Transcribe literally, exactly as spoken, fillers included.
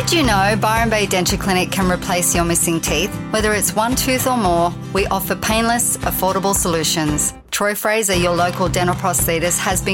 Did you know Byron Bay Denture Clinic can replace your missing teeth? Whether it's one tooth or more, we offer painless, affordable solutions. Troy Fraser, your local dental prosthetist, has been